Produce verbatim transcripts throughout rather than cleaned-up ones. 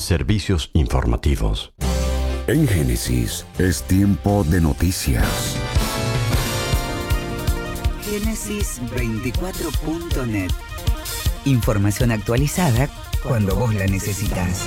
Servicios informativos. En Génesis es tiempo de noticias. Génesis veinticuatro punto net. Información actualizada cuando vos la necesitas.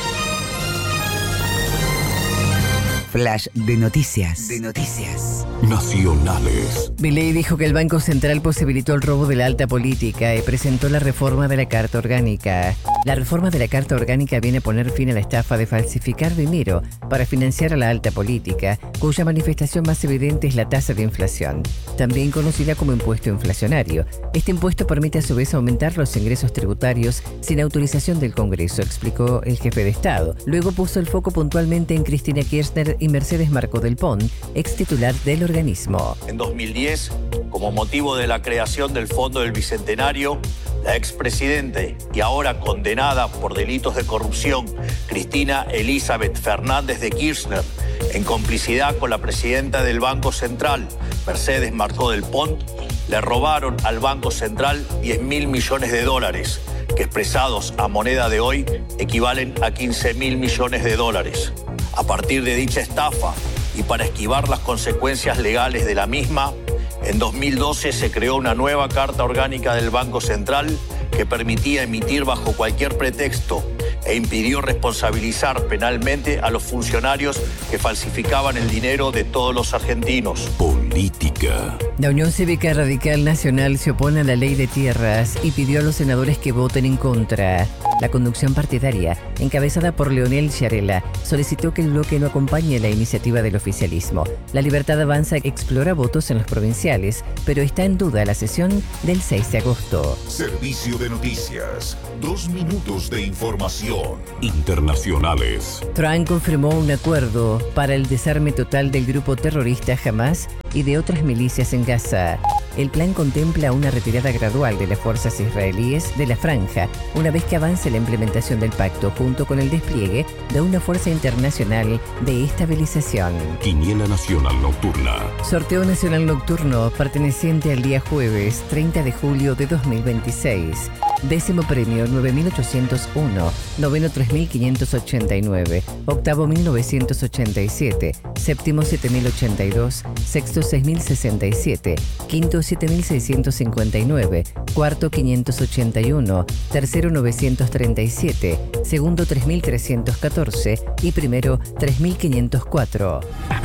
Flash de noticias. De noticias. Nacionales. Milei dijo que el Banco Central posibilitó el robo de la alta política y presentó la reforma de la Carta Orgánica. La reforma de la Carta Orgánica viene a poner fin a la estafa de falsificar dinero para financiar a la alta política, cuya manifestación más evidente es la tasa de inflación, también conocida como impuesto inflacionario. Este impuesto permite a su vez aumentar los ingresos tributarios sin autorización del Congreso, explicó el jefe de Estado. Luego puso el foco puntualmente en Cristina Kirchner y Mercedes Marco del Pont, ex titular del organismo. En dos mil diez, como motivo de la creación del Fondo del Bicentenario, la expresidente y ahora condenada por delitos de corrupción, Cristina Elizabeth Fernández de Kirchner, en complicidad con la presidenta del Banco Central, Mercedes Marco del Pont, le robaron al Banco Central diez mil millones de dólares, que expresados a moneda de hoy equivalen a quince mil millones de dólares. A partir de dicha estafa y para esquivar las consecuencias legales de la misma, en dos mil doce se creó una nueva Carta Orgánica del Banco Central que permitía emitir bajo cualquier pretexto e impidió responsabilizar penalmente a los funcionarios que falsificaban el dinero de todos los argentinos. Política. La Unión Cívica Radical Nacional se opone a la ley de tierras y pidió a los senadores que voten en contra. La conducción partidaria, encabezada por Leonel Sciarella, solicitó que el bloque no acompañe la iniciativa del oficialismo. La Libertad Avanza explora votos en los provinciales, pero está en duda la sesión del seis de agosto. Servicio de noticias. Dos minutos de información. Internacionales. Trump confirmó un acuerdo para el desarme total del grupo terrorista Hamas y de otras milicias en Gaza. El plan contempla una retirada gradual de las fuerzas israelíes de la franja, una vez que avance la implementación del pacto, junto con el despliegue de una fuerza internacional de estabilización. Quiniela Nacional Nocturna. Sorteo Nacional Nocturno perteneciente al día jueves treinta de julio de dos mil veintiséis. Décimo premio nueve mil ochocientos uno, noveno tres mil quinientos ochenta y nueve, octavo mil novecientos ochenta y siete, séptimo siete mil ochenta y dos, sexto seis mil sesenta y siete, quinto siete mil seiscientos cincuenta y nueve, cuarto quinientos ochenta y uno, tercero novecientos treinta y siete, segundo tres mil trescientos catorce y primero tres mil quinientos cuatro.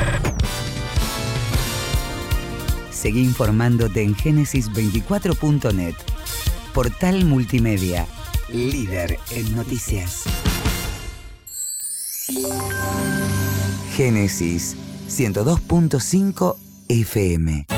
Seguí informándote en Génesis veinticuatro punto net. Portal multimedia, líder en noticias. Génesis ciento dos punto cinco F M.